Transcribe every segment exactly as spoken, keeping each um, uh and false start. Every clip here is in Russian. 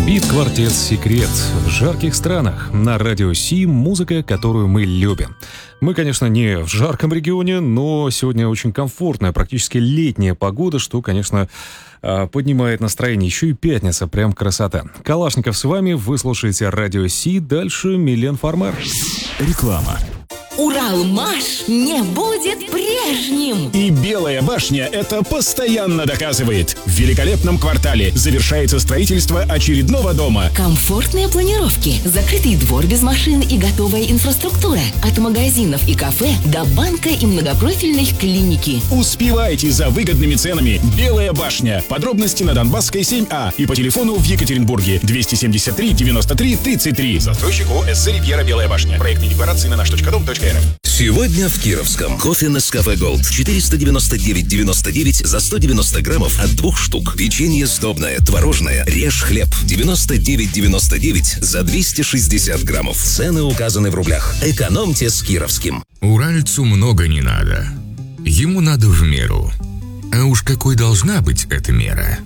Бит-квартет «Секрет» в жарких странах. На радио Си музыка, которую мы любим. Мы, конечно, не в жарком регионе, но сегодня очень комфортная, практически летняя погода, что, конечно, поднимает настроение. Еще и пятница, прям красота. Калашников с вами, вы слушаете радио Си. Дальше Милен Фармер. Реклама. Уралмаш не будет прежним. И Белая башня это постоянно доказывает. В великолепном квартале завершается строительство очередного дома. Комфортные планировки, закрытый двор без машин и готовая инфраструктура. От магазинов и кафе до банка и многопрофильной клиники. Успевайте за выгодными ценами. Белая башня. Подробности на Донбасской семь А и по телефону в Екатеринбурге двести семьдесят три девяносто три тридцать три. Застройщик ООО «СС Ривьера Белая башня». Проектные декларации на наш точка дом точка эр эф. Сегодня в Кировском. Кофе Nescafe Gold четыреста девяносто девять девяносто девять за сто девяносто граммов от двух штук. Печенье сдобное, творожное, режь хлеб девяносто девять девяносто девять за двести шестьдесят граммов. Цены указаны в рублях. Экономьте с Кировским. Уральцу много не надо. Ему надо в меру. А уж какой должна быть эта мера?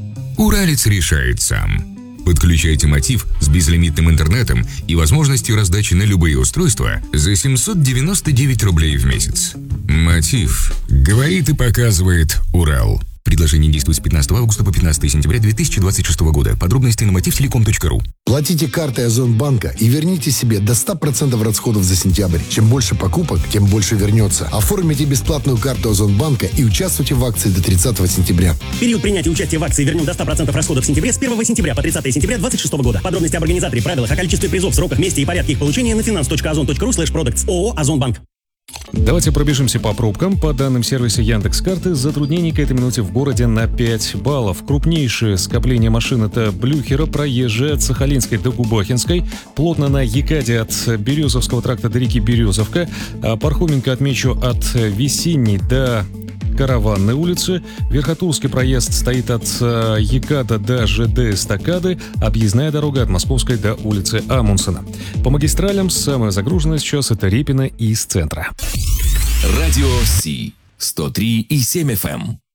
Уралец решает сам. Подключайте Мотив с безлимитным интернетом и возможностью раздачи на любые устройства за семьсот девяносто девять рублей в месяц. Мотив. Говорит и показывает Урал. Предложение действует с пятнадцатого августа по пятнадцатое сентября две тысячи двадцать шестого года. Подробности на мотив телеком точка ру. Платите картой Озонбанка и верните себе до ста процентов расходов за сентябрь. Чем больше покупок, тем больше вернется. Оформите бесплатную карту Озонбанка и участвуйте в акции до тридцатого сентября. Период принятия участия в акции вернем до ста процентов расходов в сентябре с первого сентября по тридцатое сентября две тысячи двадцать шестого года. Подробности об организаторе, правилах, о количестве призов, сроках, месте и порядке их получения на финанс точка озон точка ру слэш продактс. ООО «Озонбанк». Давайте пробежимся по пробкам. По данным сервиса Яндекс.Карты, затруднений к этой минуте в городе на пять баллов. Крупнейшее скопление машин — это Блюхера, проезжая от Сахалинской до Губахинской. Плотно на Екаде от Березовского тракта до реки Березовка. А Пархоменко отмечу от Весенней до Караванной улицы. Верхотурский проезд стоит от Екада до ЖД Эстакады. Объездная дорога от Московской до улицы Амундсена. По магистралям самая загруженная сейчас — это Репино из центра. Радио Си сто три и семь эф эм.